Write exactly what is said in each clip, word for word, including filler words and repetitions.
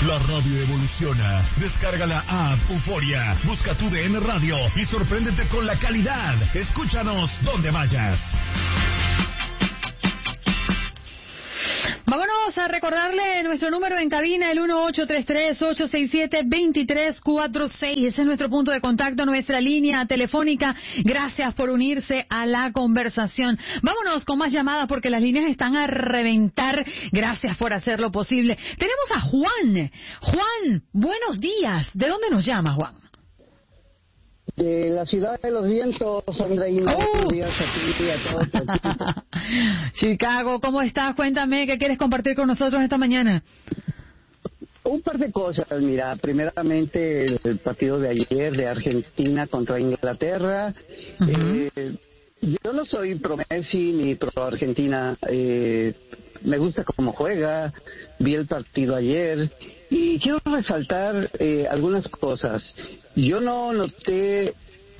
La radio evoluciona. Descarga la app Euforia. Busca tu D N Radio y sorpréndete con la calidad. Escúchanos donde vayas. Vámonos a recordarle nuestro número en cabina, el uno ocho tres tres, ocho seis siete, dos tres cuatro seis. Ese es nuestro punto de contacto, nuestra línea telefónica. Gracias por unirse a la conversación. Vámonos con más llamadas porque las líneas están a reventar. Gracias por hacerlo posible. Tenemos a Juan. Juan, buenos días. ¿De dónde nos llama, Juan? De la ciudad de los vientos, Andreina. Oh. Buenos días a ti y a todos. Chicago, ¿cómo estás? Cuéntame, ¿qué quieres compartir con nosotros esta mañana? Un par de cosas, mira, primeramente el partido de ayer de Argentina contra Inglaterra. Uh-huh. eh, yo no soy pro Messi ni pro Argentina, eh, me gusta cómo juega, vi el partido ayer y quiero resaltar eh, algunas cosas. Yo no noté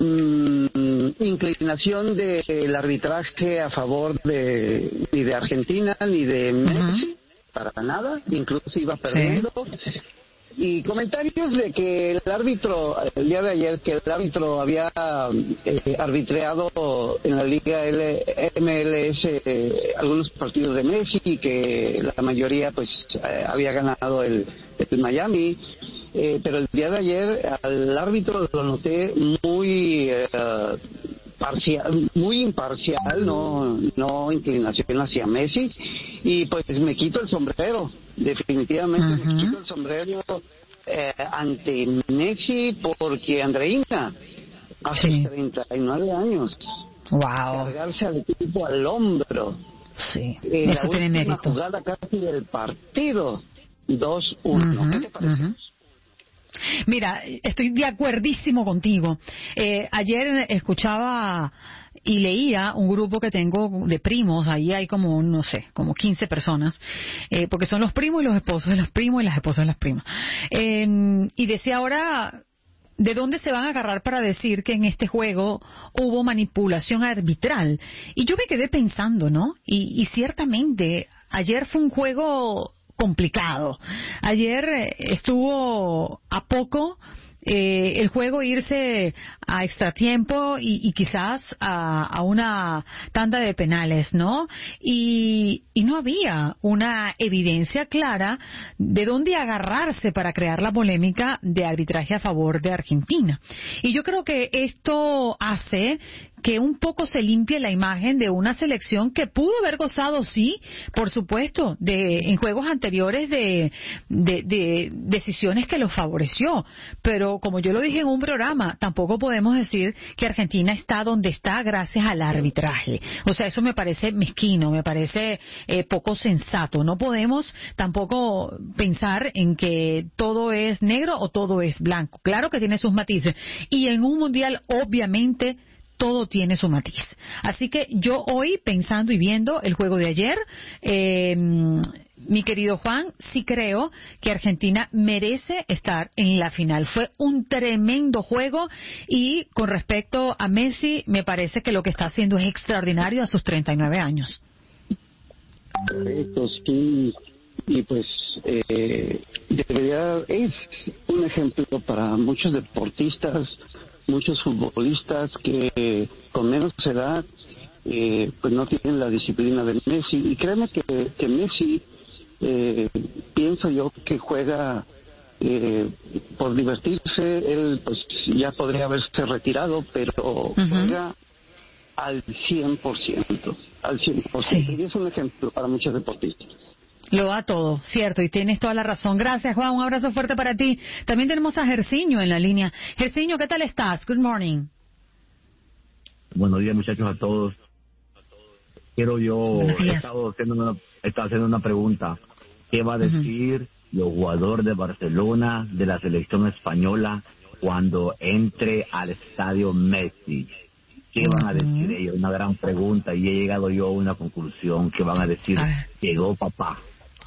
mmm, inclinación del arbitraje a favor de ni de Argentina ni de Messi, uh-huh. para nada, incluso iba perdiendo. Sí. Y comentarios de que el árbitro, el día de ayer, que el árbitro había eh, arbitreado en la Liga L- M L S eh, algunos partidos de Messi y que la mayoría pues eh, había ganado el, el Miami. Eh, pero el día de ayer al árbitro lo noté muy eh, parcial, muy imparcial, no no inclinación hacia Messi, y pues me quito el sombrero, definitivamente. Uh-huh. Me quito el sombrero eh, ante Messi, porque Andreina hace sí. treinta y nueve años, wow, cargarse al equipo al hombro, sí, eh, eso la tiene última mérito. jugada casi del partido, dos uno. Uh-huh. ¿Qué te parece? Uh-huh. Mira, estoy de acuerdísimo contigo. Eh, ayer escuchaba y leía un grupo que tengo de primos, ahí hay como, no sé, como quince personas, eh, porque son los primos y los esposos de los primos y las esposas de las primas. Eh, y decía ahora, ¿de dónde se van a agarrar para decir que en este juego hubo manipulación arbitral? Y yo me quedé pensando, ¿no? Y, y ciertamente, ayer fue un juego complicado. Ayer estuvo a poco eh, el juego irse a extratiempo y, y quizás a, a una tanda de penales, ¿no? Y, y no había una evidencia clara de dónde agarrarse para crear la polémica de arbitraje a favor de Argentina. Y yo creo que esto hace que un poco se limpie la imagen de una selección que pudo haber gozado, sí, por supuesto, de en juegos anteriores de, de, de decisiones que los favoreció. Pero como yo lo dije en un programa, tampoco podemos decir que Argentina está donde está gracias al arbitraje. O sea, eso me parece mezquino, me parece eh, poco sensato. No podemos tampoco pensar en que todo es negro o todo es blanco. Claro que tiene sus matices. Y en un mundial, obviamente, todo tiene su matiz. Así que yo hoy, pensando y viendo el juego de ayer, eh, mi querido Juan, sí creo que Argentina merece estar en la final. Fue un tremendo juego y con respecto a Messi, me parece que lo que está haciendo es extraordinario a sus treinta y nueve años. Correcto, sí. Y pues eh, debería, es un ejemplo para muchos deportistas, muchos futbolistas que con menos edad eh, pues no tienen la disciplina de Messi. Y créeme que, que Messi, eh, pienso yo que juega eh, por divertirse. Él pues ya podría haberse retirado, pero uh-huh. juega al cien por ciento, al cien por ciento. Sí. Y es un ejemplo para muchos deportistas. Lo da todo, cierto, y tienes toda la razón. Gracias, Juan, un abrazo fuerte para ti. También tenemos a Jerciño en la línea. Jerciño, ¿qué tal estás? Good morning. Buenos días, muchachos, a todos. Quiero yo, he estado, haciendo una, he estado haciendo una pregunta. ¿Qué va a decir uh-huh. los jugadores de Barcelona, de la selección española, cuando entre al estadio Messi? ¿Qué van a decir ellos? Una gran pregunta, y he llegado yo a una conclusión. Que van a decir, llegó papá.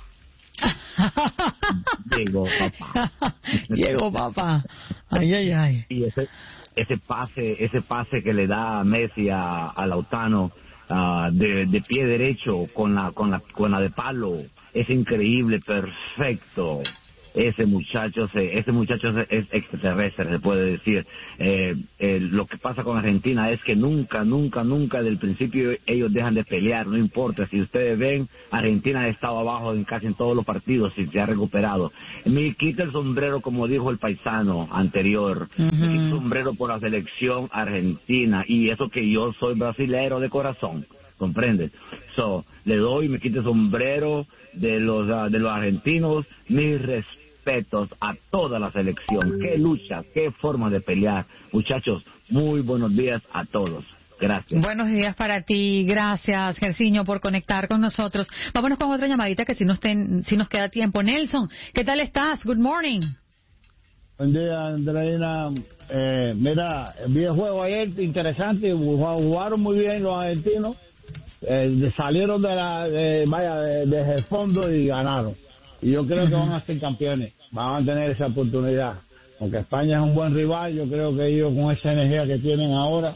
Llegó papá. Llegó papá. Ay, ay, ay. Y ese ese pase ese pase que le da Messi a, a Lautaro uh, de, de pie derecho con la con la con la de palo es increíble, perfecto. ese muchacho se, ese muchacho es extraterrestre, se puede decir. Eh, eh, lo que pasa con Argentina es que nunca, nunca, nunca desde el principio ellos dejan de pelear, no importa. Si ustedes ven, Argentina ha estado abajo en casi en todos los partidos y se ha recuperado. Me quita el sombrero, como dijo el paisano anterior, uh-huh. me quita el sombrero por la selección argentina, y eso que yo soy brasilero de corazón, ¿comprendes? So, le doy, me quita el sombrero de los, uh, de los argentinos, mis respetos a toda la selección. Qué lucha, qué forma de pelear. Muchachos, muy buenos días a todos. Gracias. Buenos días para ti. Gracias, Gersiño, por conectar con nosotros. Vámonos con otra llamadita que si nos, ten, si nos queda tiempo. Nelson, ¿qué tal estás? Good morning. Buen día, Andreina. Eh, mira, vi el juego ayer, interesante. Jugaron muy bien los argentinos. Eh, salieron de la de, vaya de, de el fondo y ganaron. Y yo creo uh-huh. que van a ser campeones. Van a tener esa oportunidad. Aunque España es un buen rival, yo creo que ellos con esa energía que tienen ahora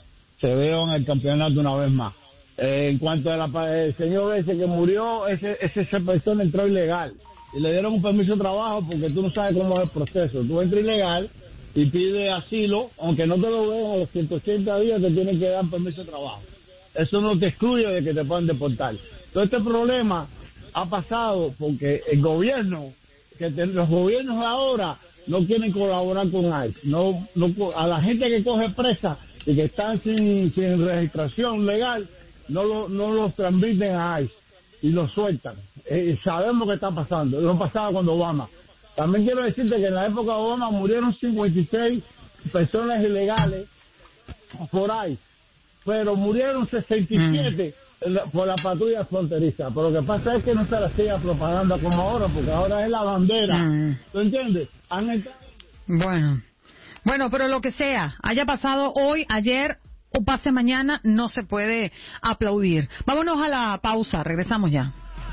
se vean en el campeonato una vez más. Eh, en cuanto al señor ese que murió, ese, ese esa persona entró ilegal y le dieron un permiso de trabajo porque tú no sabes cómo es el proceso. Tú entras ilegal y pides asilo, aunque no te lo den a los ciento ochenta días te tienen que dar permiso de trabajo. Eso no te excluye de que te puedan deportar. Todo este problema ha pasado porque el gobierno, que te, los gobiernos ahora no quieren colaborar con ICE. No, no, a la gente que coge presa y que están sin, sin registración legal, no, lo, no los transmiten a ICE y los sueltan. Eh, sabemos qué está pasando. Eso pasaba cuando Obama. También quiero decirte que en la época de Obama murieron cincuenta y seis personas ilegales por ICE, pero murieron sesenta y siete mm. por la patrulla fronteriza. Pero lo que pasa es que no se la sigue propaganda como ahora, porque ahora es la bandera. Mm. ¿Tú entiendes? Han entrado... Bueno. Bueno, pero lo que sea, haya pasado hoy, ayer o pase mañana, no se puede aplaudir. Vámonos a la pausa, regresamos ya.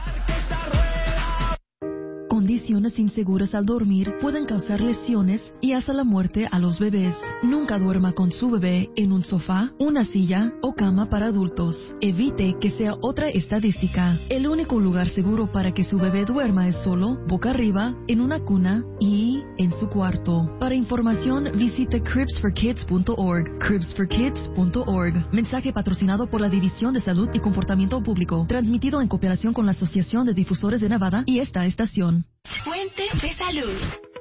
Condiciones inseguras al dormir pueden causar lesiones y hasta la muerte a los bebés. Nunca duerma con su bebé en un sofá, una silla o cama para adultos. Evite que sea otra estadística. El único lugar seguro para que su bebé duerma es solo, boca arriba, en una cuna y en su cuarto. Para información, visite cribs for kids punto org. cribs for kids punto org. Mensaje patrocinado por la División de Salud y Comportamiento Público. Transmitido en cooperación con la Asociación de Difusores de Nevada y esta estación. Fuentes de salud.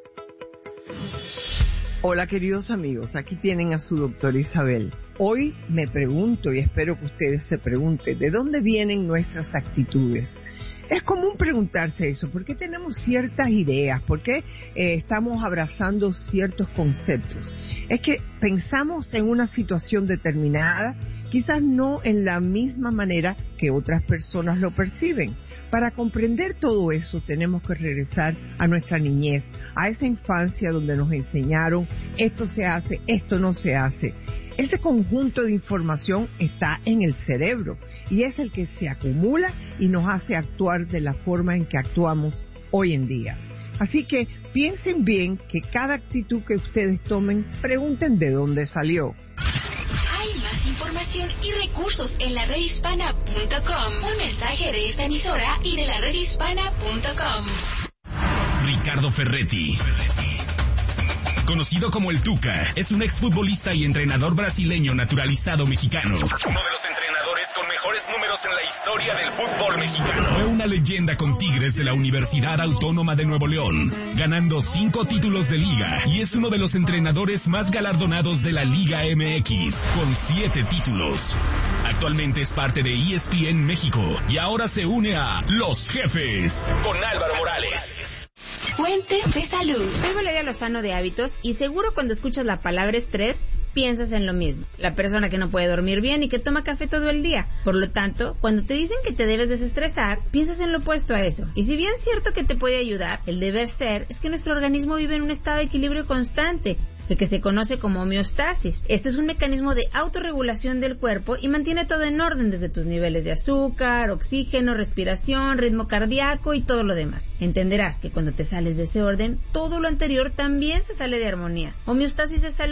Hola queridos amigos, aquí tienen a su doctora Isabel. Hoy me pregunto y espero que ustedes se pregunten, ¿de dónde vienen nuestras actitudes? Es común preguntarse eso, ¿por qué tenemos ciertas ideas? ¿Por qué eh, estamos abrazando ciertos conceptos? Es que pensamos en una situación determinada, quizás no en la misma manera que otras personas lo perciben. Para comprender todo eso tenemos que regresar a nuestra niñez, a esa infancia donde nos enseñaron esto se hace, esto no se hace. Ese conjunto de información está en el cerebro y es el que se acumula y nos hace actuar de la forma en que actuamos hoy en día. Así que piensen bien que cada actitud que ustedes tomen, pregunten de dónde salió. Hay más información y recursos en la red hispana punto com. Un mensaje de esta emisora y de la red hispana punto com. Ricardo Ferretti, conocido como el Tuca, es un exfutbolista y entrenador brasileño naturalizado mexicano. Uno de los entrenadores con mejores números en la historia del fútbol mexicano. Fue una leyenda con Tigres de la Universidad Autónoma de Nuevo León, ganando cinco títulos de liga, y es uno de los entrenadores más galardonados de la Liga M X, con siete títulos. Actualmente es parte de E S P N México y ahora se une a Los Jefes con Álvaro Morales. Fuentes de salud. Soy Valeria Lozano de Hábitos y seguro cuando escuchas la palabra estrés piensas en lo mismo. La persona que no puede dormir bien y que toma café todo el día. Por lo tanto, cuando te dicen que te debes desestresar, piensas en lo opuesto a eso. Y si bien es cierto que te puede ayudar, el deber ser es que nuestro organismo vive en un estado de equilibrio constante, el que se conoce como homeostasis. Este es un mecanismo de autorregulación del cuerpo y mantiene todo en orden, desde tus niveles de azúcar, oxígeno, respiración, ritmo cardíaco y todo lo demás. Entenderás que cuando te sales de ese orden, todo lo anterior también se sale de armonía. Homeostasis es salud.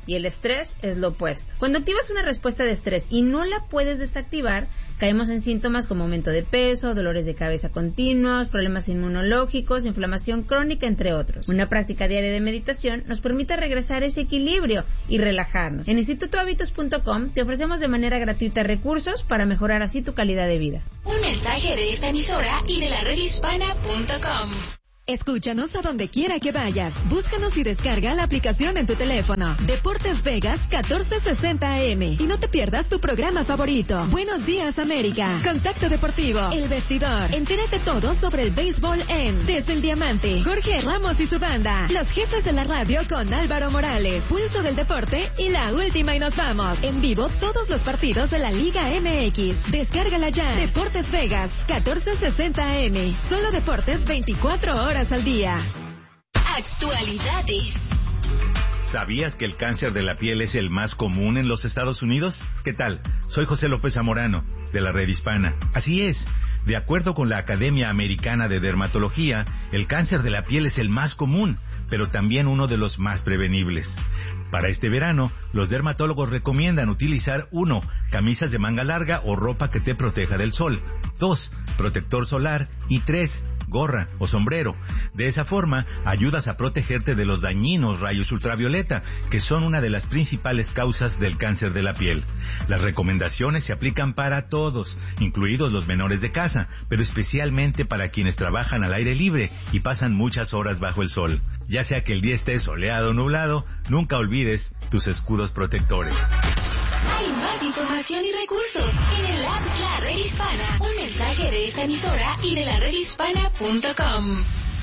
y el estrés es lo opuesto. Cuando activas una respuesta de estrés y no la puedes desactivar, caemos en síntomas como aumento de peso, dolores de cabeza continuos, problemas inmunológicos, inflamación crónica, entre otros. Una práctica diaria de meditación nos permite regresar ese equilibrio y relajarnos. En instituto hábitos punto com te ofrecemos de manera gratuita recursos para mejorar así tu calidad de vida. Un mensaje de esta emisora y de la red hispana punto com. Escúchanos a donde quiera que vayas. Búscanos y descarga la aplicación en tu teléfono. Deportes Vegas catorce sesenta A M. Y no te pierdas tu programa favorito. Buenos días, América. Contacto Deportivo. El Vestidor. Entérate todo sobre el béisbol en Desde el Diamante. Jorge Ramos y su banda. Los jefes de la radio con Álvaro Morales. Pulso del Deporte y la última y nos vamos. En vivo todos los partidos de la Liga M X. Descárgala ya. Deportes Vegas catorce sesenta A M. Solo deportes veinticuatro horas al día. Actualidades. ¿Sabías que el cáncer de la piel es el más común en los Estados Unidos? ¿Qué tal? Soy José López Zamorano, de la Red Hispana. Así es, de acuerdo con la Academia Americana de Dermatología, el cáncer de la piel es el más común, pero también uno de los más prevenibles. Para este verano, los dermatólogos recomiendan utilizar uno, camisas de manga larga o ropa que te proteja del sol. dos, protector solar. Y tres, gorra o sombrero. De esa forma, ayudas a protegerte de los dañinos rayos ultravioleta, que son una de las principales causas del cáncer de la piel. Las recomendaciones se aplican para todos, incluidos los menores de casa, pero especialmente para quienes trabajan al aire libre y pasan muchas horas bajo el sol. Ya sea que el día esté soleado o nublado, nunca olvides tus escudos protectores. Hay más información y recursos en el app La Red Hispana. Un mensaje de esta emisora y de la red hispana punto com.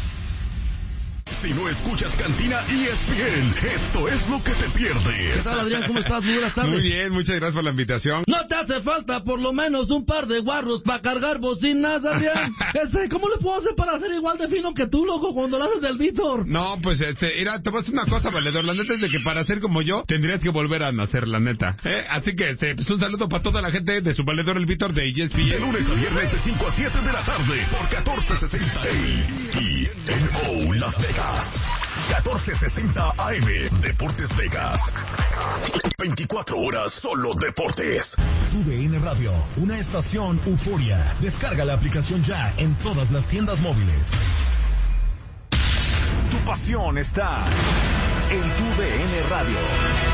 Si no escuchas Cantina E S P N, esto es lo que te pierdes. ¿Qué tal, Adrián? ¿Cómo estás? Muy buenas tardes. Muy bien, muchas gracias por la invitación. ¿No te hace falta por lo menos un par de guarros para cargar bocinas, Adrián? Este, ¿cómo le puedo hacer para ser igual de fino que tú, loco, cuando lo haces del Víctor? No, pues, este, mira, te voy a decir una cosa, valedor. La neta es de que para ser como yo, tendrías que volver a nacer, la neta. ¿Eh? Así que, este, pues un saludo para toda la gente de su valedor, el Víctor, de E S P N. De lunes a viernes de cinco a siete de la tarde, por catorce sesenta A y en O Las Vegas. catorce sesenta A M, Deportes Vegas. veinticuatro horas solo deportes. U D N Radio, una estación euforia. Descarga la aplicación ya en todas las tiendas móviles. Tu pasión está en U D N Radio.